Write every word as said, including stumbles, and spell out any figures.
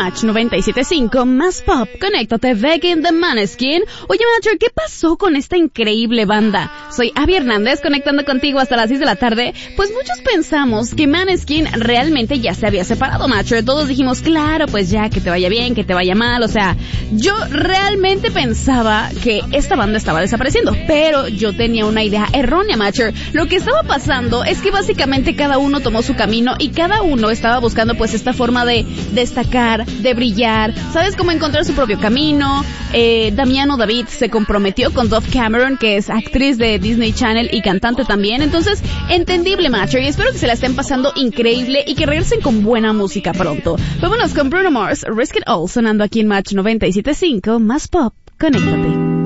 Match noventa y siete punto cinco, más pop, conéctate, Begging the Maneskin. Oye, Matcher, ¿qué pasó con esta increíble banda? Soy Abby Hernández, conectando contigo hasta las seis de la tarde. Pues muchos pensamos que Maneskin realmente ya se había separado, Matcher. Todos dijimos, claro, pues ya, que te vaya bien, que te vaya mal. O sea, yo realmente pensaba que esta banda estaba desapareciendo, pero yo tenía una idea errónea, Matcher. Lo que estaba pasando es que básicamente cada uno tomó su camino y cada uno estaba buscando pues esta forma de destacar, de brillar, ¿sabes? Cómo encontrar su propio camino. Eh, Damiano David se comprometió con Dove Cameron, que es actriz de Disney Channel y cantante también. Entonces, entendible, Matcher, y espero que se la estén pasando increíble y que regresen con buena música pronto. Vámonos con Bruno Mars, Risk It All, sonando aquí en Match noventa y siete punto cinco, más pop, conéctate.